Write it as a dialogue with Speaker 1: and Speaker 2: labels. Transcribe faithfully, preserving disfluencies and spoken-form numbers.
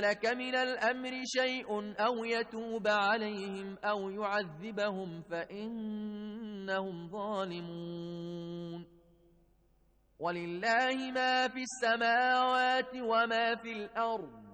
Speaker 1: لك من الأمر شيء أو يتوب عليهم أو يعذبهم فإنهم ظالمون ولله ما في السماوات وما في الأرض